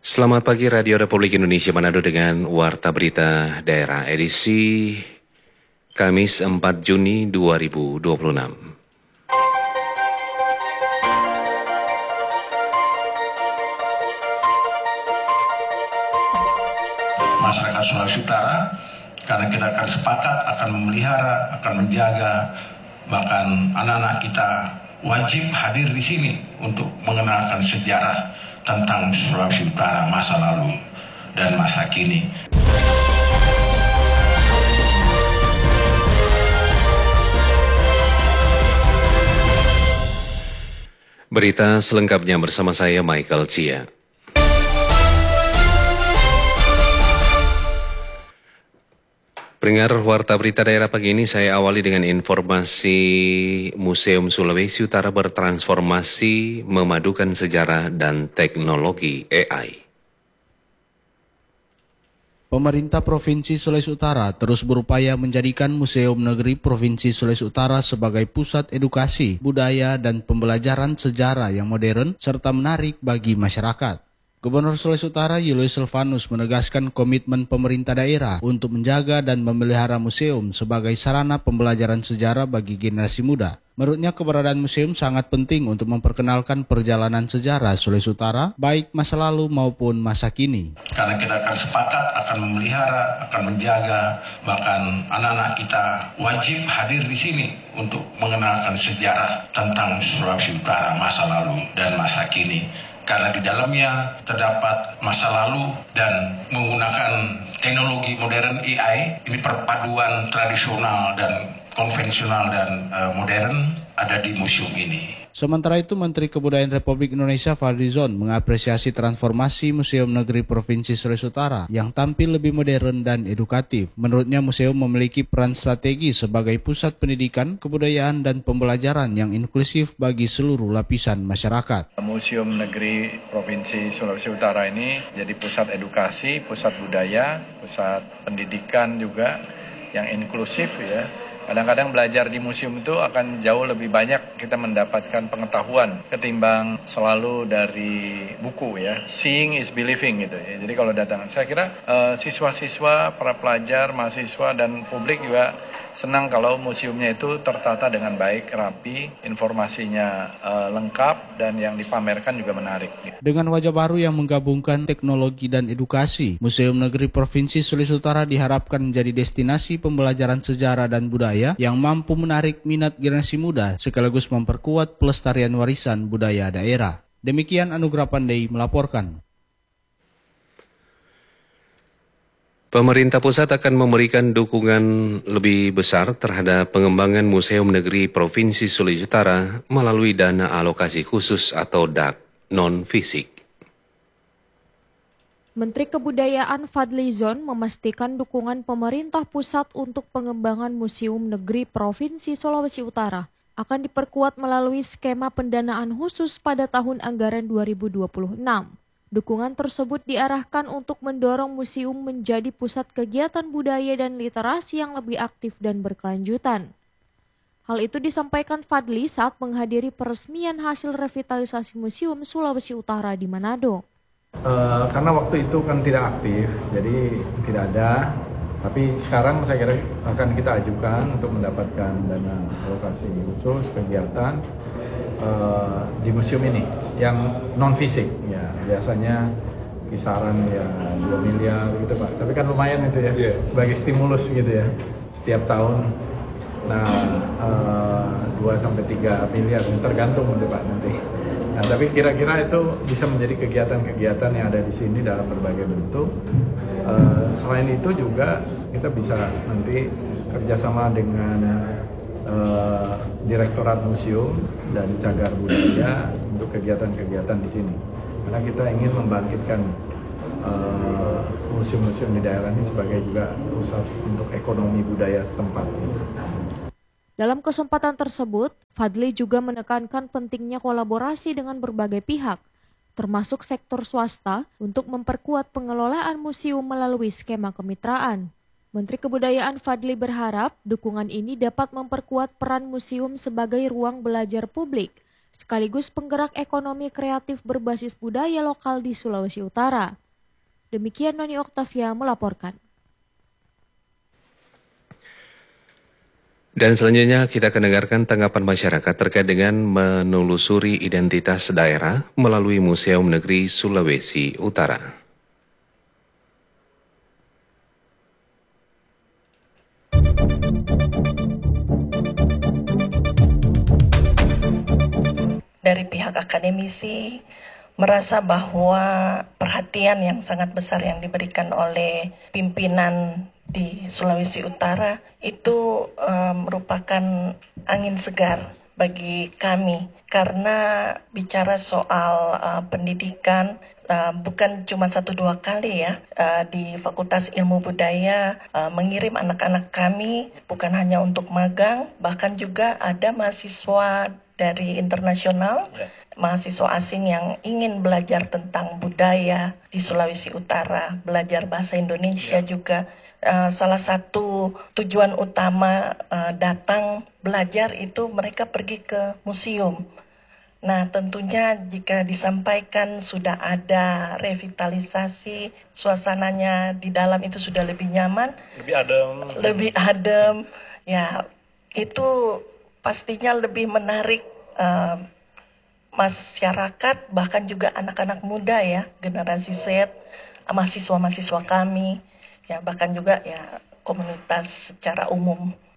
Selamat pagi Radio Republik Indonesia Manado dengan Warta Berita Daerah edisi Kamis 4 Juni 2026. Masyarakat Sulawesi Utara, karena kita akan sepakat akan memelihara, akan menjaga, bahkan anak-anak kita wajib hadir di sini untuk mengenalkan sejarah tentang Sulawesi Utara masa lalu dan masa kini. Berita selengkapnya bersama saya Michael Chia. Pendengar Warta Berita Daerah pagi ini saya awali dengan informasi Museum Sulawesi Utara bertransformasi memadukan sejarah dan teknologi AI. Pemerintah Provinsi Sulawesi Utara terus berupaya menjadikan Museum Negeri Provinsi Sulawesi Utara sebagai pusat edukasi, budaya, dan pembelajaran sejarah yang modern serta menarik bagi masyarakat. Gubernur Sulawesi Utara Julius Silvanus menegaskan komitmen pemerintah daerah untuk menjaga dan memelihara museum sebagai sarana pembelajaran sejarah bagi generasi muda. Menurutnya keberadaan museum sangat penting untuk memperkenalkan perjalanan sejarah Sulawesi Utara, baik masa lalu maupun masa kini. Karena kita akan sepakat akan memelihara, akan menjaga, bahkan anak-anak kita wajib hadir di sini untuk mengenalkan sejarah tentang Sulawesi Utara masa lalu dan masa kini. Karena di dalamnya terdapat masa lalu dan menggunakan teknologi modern AI, ini perpaduan tradisional dan konvensional dan modern ada di museum ini. Sementara itu, Menteri Kebudayaan Republik Indonesia Fadlizon mengapresiasi transformasi Museum Negeri Provinsi Sulawesi Utara yang tampil lebih modern dan edukatif. Menurutnya, museum memiliki peran strategi sebagai pusat pendidikan, kebudayaan, dan pembelajaran yang inklusif bagi seluruh lapisan masyarakat. Museum Negeri Provinsi Sulawesi Utara ini jadi pusat edukasi, pusat budaya, pusat pendidikan juga yang inklusif ya. Kadang-kadang belajar di museum itu akan jauh lebih banyak kita mendapatkan pengetahuan ketimbang selalu dari buku ya. Seeing is believing gitu ya. Jadi kalau datang, saya kira siswa-siswa, para pelajar, mahasiswa dan publik juga senang kalau museumnya itu tertata dengan baik, rapi, informasinya lengkap dan yang dipamerkan juga menarik. Dengan wajah baru yang menggabungkan teknologi dan edukasi, Museum Negeri Provinsi Sulawesi Utara diharapkan menjadi destinasi pembelajaran sejarah dan budaya yang mampu menarik minat generasi muda sekaligus memperkuat pelestarian warisan budaya daerah. Demikian Anugrah Pandey melaporkan. Pemerintah pusat akan memberikan dukungan lebih besar terhadap pengembangan Museum Negeri Provinsi Sulawesi Utara melalui dana alokasi khusus atau DAK non-fisik. Menteri Kebudayaan Fadlizon memastikan dukungan pemerintah pusat untuk pengembangan Museum Negeri Provinsi Sulawesi Utara akan diperkuat melalui skema pendanaan khusus pada tahun anggaran 2026. Dukungan tersebut diarahkan untuk mendorong museum menjadi pusat kegiatan budaya dan literasi yang lebih aktif dan berkelanjutan. Hal itu disampaikan Fadli saat menghadiri peresmian hasil revitalisasi Museum Sulawesi Utara di Manado. Karena waktu itu kan tidak aktif, jadi tidak ada. Tapi sekarang saya kira akan kita ajukan untuk mendapatkan dana alokasi khusus kegiatan di museum ini yang non fisik ya, biasanya kisaran ya 2 miliar gitu Pak. Tapi kan lumayan itu ya, sebagai stimulus gitu ya setiap tahun. Nah 2-3 miliar tergantung Pak nanti. Nah, tapi kira-kira itu bisa menjadi kegiatan-kegiatan yang ada di sini dalam berbagai bentuk. Selain itu juga kita bisa nanti kerjasama dengan Direktorat Museum dan Cagar Budaya untuk kegiatan-kegiatan di sini. Karena kita ingin membangkitkan museum-museum di daerah ini sebagai juga pusat untuk ekonomi budaya setempat. Dalam kesempatan tersebut, Fadli juga menekankan pentingnya kolaborasi dengan berbagai pihak, termasuk sektor swasta, untuk memperkuat pengelolaan museum melalui skema kemitraan. Menteri Kebudayaan Fadli berharap dukungan ini dapat memperkuat peran museum sebagai ruang belajar publik sekaligus penggerak ekonomi kreatif berbasis budaya lokal di Sulawesi Utara. Demikian Noni Oktavia melaporkan. Dan selanjutnya kita akan dengarkan tanggapan masyarakat terkait dengan menelusuri identitas daerah melalui Museum Negeri Sulawesi Utara. Dari pihak akademisi merasa bahwa perhatian yang sangat besar yang diberikan oleh pimpinan di Sulawesi Utara itu merupakan angin segar bagi kami karena bicara soal pendidikan bukan cuma 1-2 kali ya di Fakultas Ilmu Budaya mengirim anak-anak kami bukan hanya untuk magang, bahkan juga ada mahasiswa dari internasional, mahasiswa asing yang ingin belajar tentang budaya di Sulawesi Utara, belajar bahasa Indonesia juga. Salah satu tujuan utama datang belajar itu mereka pergi ke museum. Nah, tentunya jika disampaikan sudah ada revitalisasi, suasananya di dalam itu sudah lebih nyaman, lebih adem, ya itu pastinya lebih menarik masyarakat, bahkan juga anak-anak muda ya, generasi Z, mahasiswa-mahasiswa kami, ya bahkan juga ya komunitas secara umum.